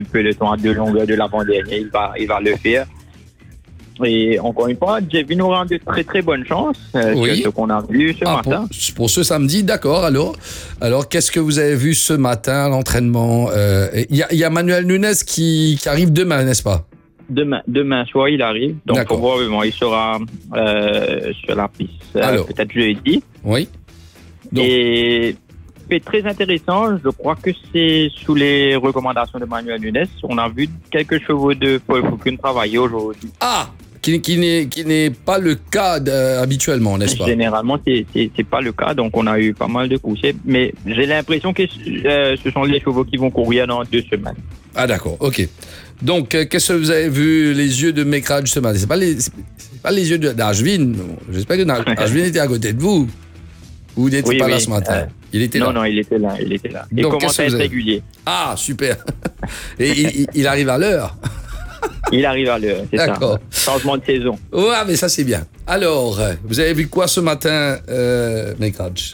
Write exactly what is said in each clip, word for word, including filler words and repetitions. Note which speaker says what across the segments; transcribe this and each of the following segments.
Speaker 1: peloton à deux longueurs de l'avant-dernier, il va, il va le faire. Et encore une fois, Jevin aura de très très bonnes chances, euh,
Speaker 2: Oui.
Speaker 1: sur ce qu'on a vu ce
Speaker 2: Ah,
Speaker 1: matin.
Speaker 2: pour, pour ce samedi, d'accord. Alors, alors qu'est-ce que vous avez vu ce matin à l'entraînement? Il y, a, y a Manuel Nunes qui, qui arrive demain, n'est-ce pas?
Speaker 1: Demain, demain soir, il arrive, donc
Speaker 2: D'accord.
Speaker 1: probablement il sera euh, sur la piste, euh,
Speaker 2: Alors.
Speaker 1: peut-être jeudi.
Speaker 2: Oui. Donc.
Speaker 1: Et c'est très intéressant, je crois que c'est sous les recommandations de Manuel Nunes. On a vu quelques chevaux de Paul Foucault travailler aujourd'hui.
Speaker 2: Ah, qui, qui n'est qui n'est pas le cas de- habituellement, n'est-ce pas?
Speaker 1: Généralement, c'est, c'est, c'est pas le cas, donc on a eu pas mal de coups. Mais j'ai l'impression que euh, ce sont les chevaux qui vont courir dans deux semaines.
Speaker 2: Ah, d'accord, ok. Donc, euh, qu'est-ce que vous avez vu les yeux de Mekraj ce matin? C'est pas les, c'est pas les yeux de- d'Ashvin. J'espère que Na- Ashvin était à côté de vous. Ou il n'était
Speaker 1: Oui,
Speaker 2: pas là
Speaker 1: oui,
Speaker 2: ce matin?
Speaker 1: euh,
Speaker 2: Il était
Speaker 1: non,
Speaker 2: là.
Speaker 1: non, il était là, il était là. Il
Speaker 2: Donc,
Speaker 1: commence
Speaker 2: qu'est-ce
Speaker 1: à
Speaker 2: que
Speaker 1: être
Speaker 2: vous avez-
Speaker 1: régulier.
Speaker 2: Ah, super. Et il, il- il arrive à l'heure.
Speaker 1: Il arrive à l'heure, c'est
Speaker 2: D'accord.
Speaker 1: ça. Changement de saison.
Speaker 2: Ouais, mais ça, c'est bien. Alors, euh, vous avez vu quoi ce matin, euh, Mekraj?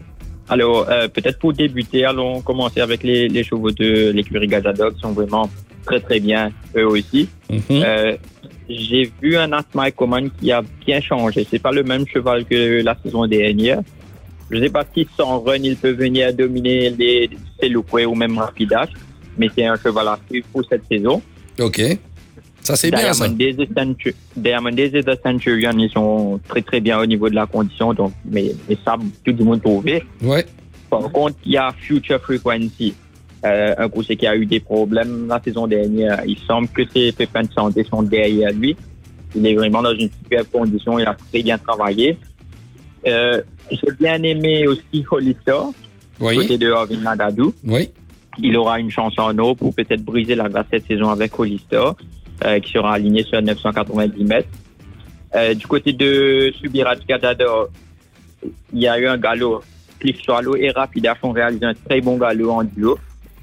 Speaker 1: Alors, euh, peut-être pour débuter, allons commencer avec les, les chevaux de l'écurie Gazadog, qui sont vraiment très très bien, eux aussi.
Speaker 2: Mhm.
Speaker 1: Euh, j'ai vu un Asma Coman qui a bien changé. C'est pas le même cheval que la saison dernière. Je sais pas si sans run, il peut venir dominer les Selouquet ou même Rapidash, mais c'est un cheval à suivre pour cette saison.
Speaker 2: Ok. Ça, c'est bien, ça.
Speaker 1: Diamond Days et Centu- Diamond Days et The Centurion, ils sont très très bien au niveau de la condition, donc, mais, mais ça, tout le monde trouvé.
Speaker 2: Ouais.
Speaker 1: Par contre, il y a Future Frequency, euh, un coursier qui a eu des problèmes la saison dernière. Il semble que ses pépins de santé sont derrière lui. Il est vraiment dans une super condition, il a très bien travaillé. Euh, j'ai bien aimé aussi Hollister,
Speaker 2: Oui.
Speaker 1: côté de Arvin Nadadou.
Speaker 2: Oui.
Speaker 1: Il aura une chance en eau pour peut-être briser la glace cette saison avec Hollister, euh, qui sera aligné sur neuf cent quatre-vingt-dix mètres. Euh, du côté de Subiraj Gadador, il y a eu un galop. Cliff Swallow et Rapidash ont réalisé un très bon galop en duo.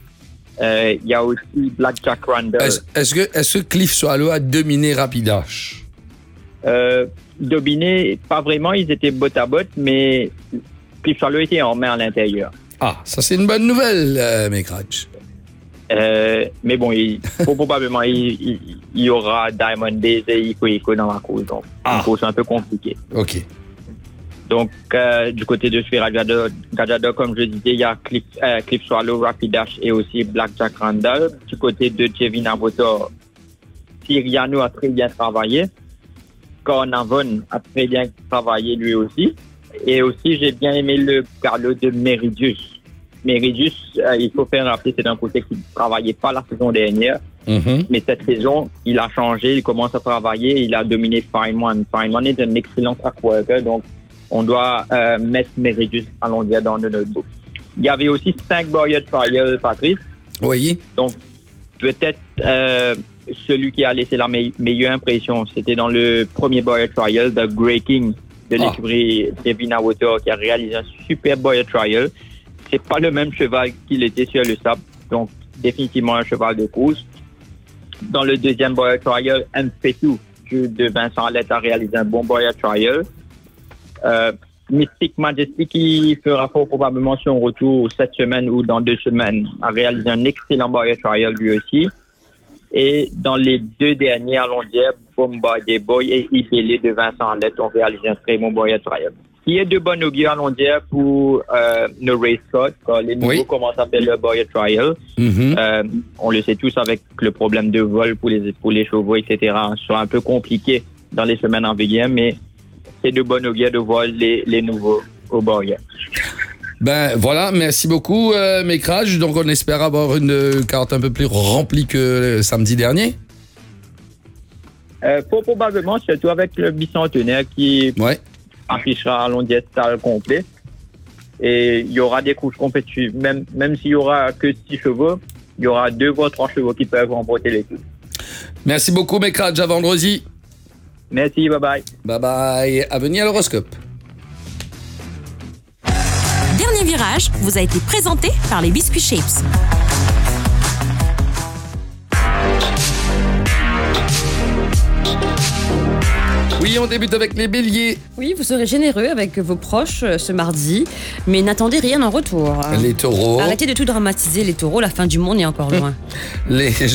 Speaker 1: Euh, il y a aussi Blackjack Randall.
Speaker 2: Est-ce, est-ce que, est-ce que Cliff Swallow a dominé Rapidash?
Speaker 1: Euh, dominé, pas vraiment, ils étaient botte à botte, mais Cliff Swallow était en main à l'intérieur.
Speaker 2: Ah, ça, c'est une bonne nouvelle, euh, Mekraj.
Speaker 1: Euh, mais bon, il, faut probablement, il, il, il y aura Diamond Days et Iko Iko dans la course. Donc,
Speaker 2: Ah.
Speaker 1: une course un peu compliquée.
Speaker 2: Ok.
Speaker 1: Donc, euh, du côté de Sphira Gadado, comme je disais, il y a Cliff, euh, Cliff Swallow, Rapidash et aussi Blackjack Randall. Du côté de Jevin Avotor, Siriano a très bien travaillé. Cornavon a très bien travaillé lui aussi. Et aussi, j'ai bien aimé le galop de Meridius. Meridius, euh, il faut faire rappeler, c'est un côté qui ne travaillait pas la saison dernière.
Speaker 2: Mhm.
Speaker 1: Mais cette saison, il a changé, il commence à travailler, il a dominé Fine One. Fine One est un excellent track worker, donc on doit euh, mettre Meridius à l'ondière dans le notebook. Il y avait aussi cinq Boyer Trial, Patrice.
Speaker 2: Oui.
Speaker 1: Donc, peut-être euh, celui qui a laissé la me- meilleure impression, c'était dans le premier Boyer Trial, The Grey King de
Speaker 2: Ah.
Speaker 1: l'écurie Devina Water, qui a réalisé un super Boyer Trial. C'est pas le même cheval qu'il était sur le sable, donc définitivement un cheval de course. Dans le deuxième Boyer Trial, M P deux de Vincent Allette a réalisé un bon Boyer Trial. Euh, Mystic Majesty, qui fera fort probablement son retour cette semaine ou dans deux semaines, a réalisé un excellent Boyer Trial lui aussi. Et dans les deux dernières londières, Bombardier Boy et Ibélé de Vincent Allette ont réalisé un très bon Boyer Trial. Il y a de bonnes augures à londière pour euh, nos race cars, quand les nouveaux
Speaker 2: Oui.
Speaker 1: commencent à faire le Boyer Trial.
Speaker 2: Mhm.
Speaker 1: Euh, on le sait tous avec le problème de vol pour les, pour les chevaux, et cetera. Ce sera un peu compliqué dans les semaines à venir, mais c'est de bonne augure de voir les, les nouveaux au Boyer.
Speaker 2: Ben voilà, merci beaucoup, euh, Mekraj. Donc, on espère avoir une euh, carte un peu plus remplie que le samedi dernier.
Speaker 1: Euh, pour probablement, surtout avec le bicentenaire qui
Speaker 2: Ouais.
Speaker 1: affichera un long diétal complet. Et il y aura des couches compétitives. Même, même s'il y aura que six chevaux, il y aura deux voire trois chevaux qui peuvent remporter les coups.
Speaker 2: Merci beaucoup, Mekraj. À vendredi.
Speaker 1: Merci, bye bye.
Speaker 2: Bye bye. À venir à l'horoscope.
Speaker 3: Dernier virage vous a été présenté par les Biscuits Shapes.
Speaker 2: Oui, on débute avec les béliers.
Speaker 4: Oui, vous serez généreux avec vos proches euh, ce mardi, mais n'attendez rien en retour.
Speaker 2: Les taureaux.
Speaker 4: Arrêtez de tout dramatiser, les taureaux, la fin du monde est encore loin.
Speaker 2: Les